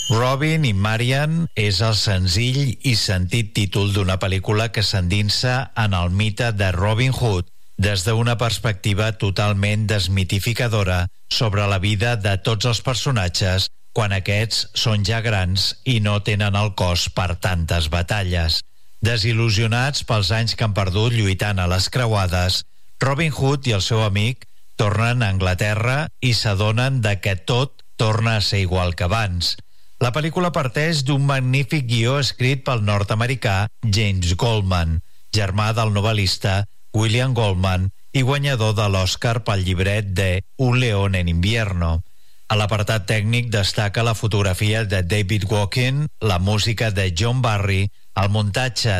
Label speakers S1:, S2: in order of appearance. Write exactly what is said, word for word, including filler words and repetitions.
S1: Robin i Marian és el senzill i sentit títol d'una pel·lícula que s'endinsa en el mite de Robin Hood des d'una perspectiva totalment desmitificadora sobre la vida de tots els personatges quan aquests són ja grans i no tenen el cos per tantes batalles. Desil·lusionats pels anys que han perdut lluitant a les creuades, Robin Hood i el seu amic tornen a Anglaterra i s'adonen de que tot torna a ser igual que abans. La pel·lícula parteix d'un magnífic guió escrit pel nord-americà James Goldman, germà del novel·lista William Goldman i guanyador de l'Oscar pel llibret de Un león en invierno. A l'apartat tècnic destaca la fotografia de David Walkin, la música de John Barry, el muntatge